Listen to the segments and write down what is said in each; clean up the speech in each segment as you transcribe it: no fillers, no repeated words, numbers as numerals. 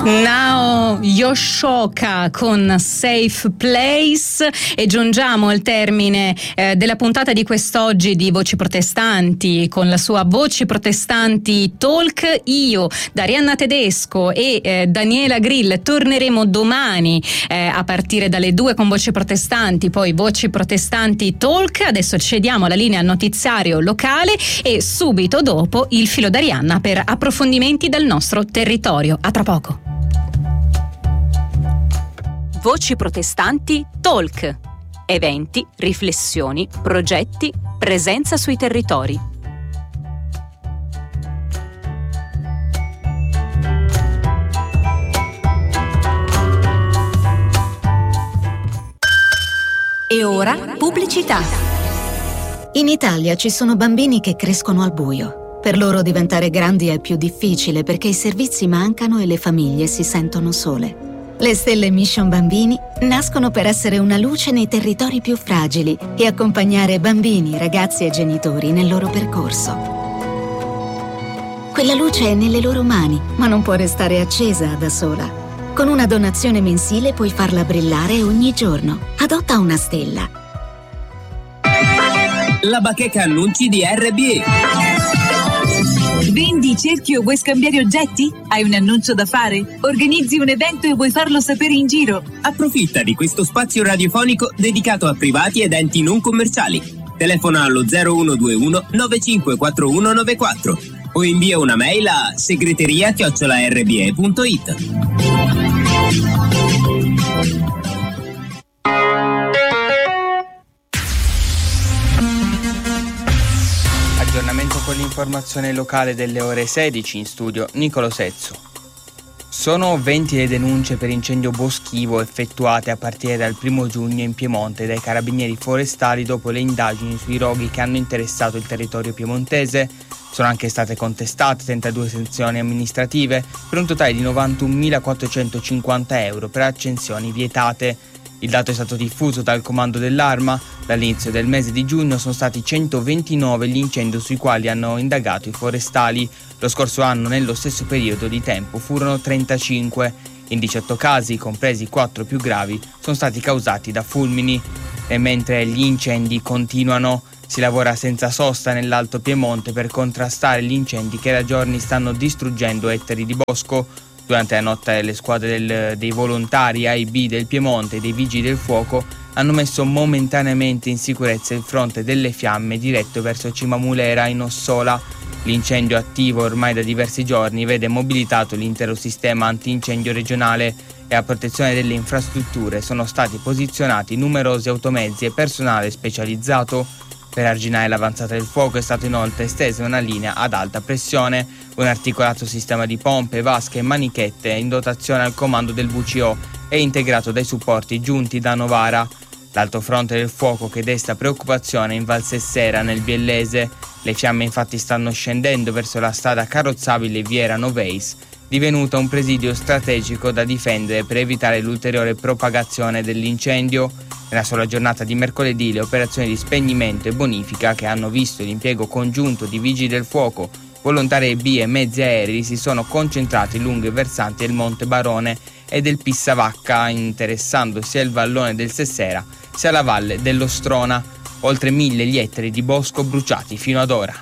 Nao Yoshoka con Safe Place, e giungiamo al termine della puntata di quest'oggi di Voci Protestanti con la sua Voci Protestanti Talk. Io, Darianna Tedesco e Daniela Grill torneremo domani a partire dalle 2 con Voci Protestanti, poi Voci Protestanti Talk. Adesso cediamo la linea al notiziario locale e subito dopo il filo d'Arianna per approfondimenti del nostro territorio. A tra poco. Voci Protestanti Talk. Eventi, riflessioni, progetti, presenza sui territori. E ora pubblicità. In Italia ci sono bambini che crescono al buio. Per loro diventare grandi è più difficile perché i servizi mancano e le famiglie si sentono sole. Le Stelle Mission Bambini nascono per essere una luce nei territori più fragili e accompagnare bambini, ragazzi e genitori nel loro percorso. Quella luce è nelle loro mani, ma non può restare accesa da sola. Con una donazione mensile puoi farla brillare ogni giorno. Adotta una stella. La bacheca annunci di RBE. Vendi, cerchi o vuoi scambiare oggetti? Hai un annuncio da fare? Organizzi un evento e vuoi farlo sapere in giro? Approfitta di questo spazio radiofonico dedicato a privati ed enti non commerciali. Telefona allo 0121 954194 o invia una mail a segreteria@rbe.it. Aggiornamento con l'informazione locale delle ore 16, in studio Nicolo Sezzo. Sono 20 le denunce per incendio boschivo effettuate a partire dal 1 giugno in Piemonte dai carabinieri forestali dopo le indagini sui roghi che hanno interessato il territorio piemontese. Sono anche state contestate 32 sanzioni amministrative per un totale di 91.450 euro per accensioni vietate. Il dato è stato diffuso dal comando dell'Arma. Dall'inizio del mese di giugno sono stati 129 gli incendi sui quali hanno indagato i forestali. Lo scorso anno, nello stesso periodo di tempo, furono 35. In 18 casi, compresi 4 più gravi, sono stati causati da fulmini. E mentre gli incendi continuano, si lavora senza sosta nell'Alto Piemonte per contrastare gli incendi che da giorni stanno distruggendo ettari di bosco. Durante la notte le squadre dei volontari AIB del Piemonte e dei Vigili del Fuoco hanno messo momentaneamente in sicurezza il fronte delle fiamme diretto verso Cimamulera in Ossola. L'incendio attivo ormai da diversi giorni vede mobilitato l'intero sistema antincendio regionale e a protezione delle infrastrutture sono stati posizionati numerosi automezzi e personale specializzato. Per arginare l'avanzata del fuoco è stata inoltre estesa una linea ad alta pressione. Un articolato sistema di pompe, vasche e manichette in dotazione al comando del VCO è integrato dai supporti giunti da Novara. L'alto fronte del fuoco che desta preoccupazione in Val Sessera nel Biellese. Le fiamme infatti stanno scendendo verso la strada carrozzabile Viera-Noveis, divenuta un presidio strategico da difendere per evitare l'ulteriore propagazione dell'incendio. Nella sola giornata di mercoledì le operazioni di spegnimento e bonifica, che hanno visto l'impiego congiunto di vigili del fuoco, volontari AIB e mezzi aerei, si sono concentrati lungo i versanti del Monte Barone e del Pissavacca, interessando sia il vallone del Sessera sia la valle dell'Ostrona. Oltre 1.000 gli ettari di bosco bruciati fino ad ora.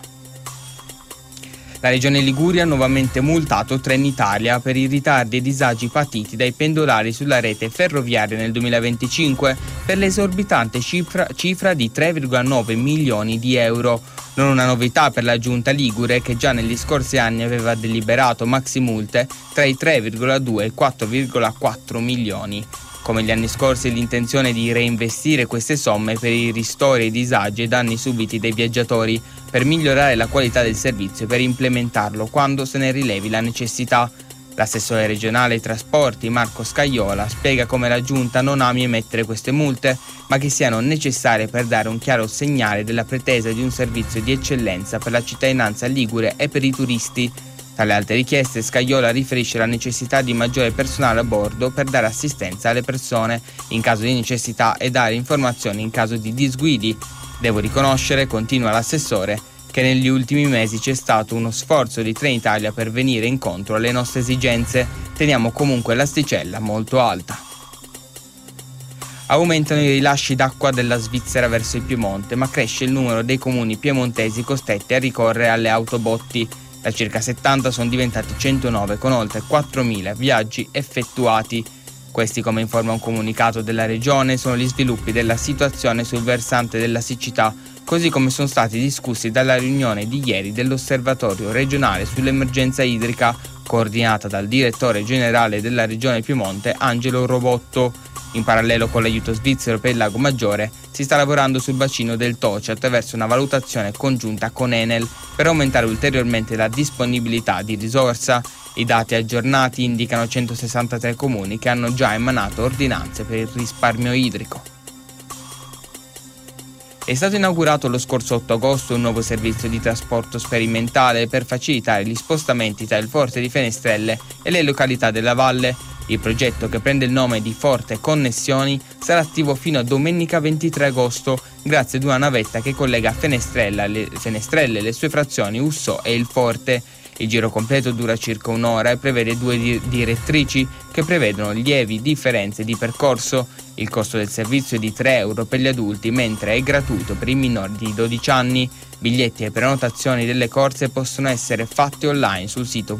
La Regione Liguria ha nuovamente multato Trenitalia per i ritardi e disagi patiti dai pendolari sulla rete ferroviaria nel 2025 per l'esorbitante cifra di 3,9 milioni di euro. Non una novità per la Giunta Ligure, che già negli scorsi anni aveva deliberato maximulte tra i 3,2 e i 4,4 milioni. Come gli anni scorsi, l'intenzione è di reinvestire queste somme per i ristori, i disagi e danni subiti dai viaggiatori, per migliorare la qualità del servizio e per implementarlo quando se ne rilevi la necessità. L'assessore regionale ai trasporti Marco Scaiola spiega come la Giunta non ami emettere queste multe, ma che siano necessarie per dare un chiaro segnale della pretesa di un servizio di eccellenza per la cittadinanza ligure e per i turisti. Tra le altre richieste, Scaiola riferisce la necessità di maggiore personale a bordo per dare assistenza alle persone in caso di necessità e dare informazioni in caso di disguidi. Devo riconoscere, continua l'assessore, che negli ultimi mesi c'è stato uno sforzo di Trenitalia per venire incontro alle nostre esigenze. Teniamo comunque l'asticella molto alta. Aumentano i rilasci d'acqua della Svizzera verso il Piemonte, ma cresce il numero dei comuni piemontesi costretti a ricorrere alle autobotti. Da circa 70 sono diventati 109, con oltre 4.000 viaggi effettuati. Questi, come informa un comunicato della regione, sono gli sviluppi della situazione sul versante della siccità, così come sono stati discussi dalla riunione di ieri dell'Osservatorio regionale sull'emergenza idrica, coordinata dal direttore generale della regione Piemonte, Angelo Robotto. In parallelo con l'aiuto svizzero per il Lago Maggiore, si sta lavorando sul bacino del Toce attraverso una valutazione congiunta con Enel per aumentare ulteriormente la disponibilità di risorsa. I dati aggiornati indicano 163 comuni che hanno già emanato ordinanze per il risparmio idrico. È stato inaugurato lo scorso 8 agosto un nuovo servizio di trasporto sperimentale per facilitare gli spostamenti tra il Forte di Fenestrelle e le località della valle. Il progetto, che prende il nome di Forte Connessioni, sarà attivo fino a domenica 23 agosto grazie ad una navetta che collega Fenestrelle e le sue frazioni Ussò e il Forte. Il giro completo dura circa un'ora e prevede 2 direttrici che prevedono lievi differenze di percorso. Il costo del servizio è di €3 per gli adulti, mentre è gratuito per i minori di 12 anni. Biglietti e prenotazioni delle corse possono essere fatti online sul sito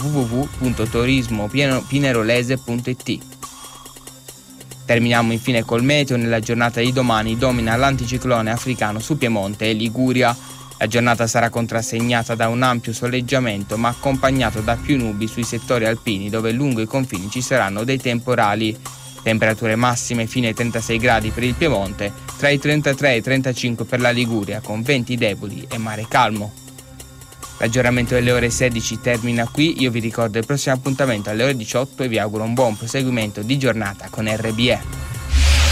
www.turismopinerolese.it. Terminiamo infine col meteo. Nella giornata di domani domina l'anticiclone africano su Piemonte e Liguria. La giornata sarà contrassegnata da un ampio soleggiamento, ma accompagnato da più nubi sui settori alpini, dove lungo i confini ci saranno dei temporali. Temperature massime fino ai 36 gradi per il Piemonte, tra i 33 e i 35 per la Liguria, con venti deboli e mare calmo. L'aggiornamento delle ore 16 termina qui. Io vi ricordo il prossimo appuntamento alle ore 18 e vi auguro un buon proseguimento di giornata con RBE.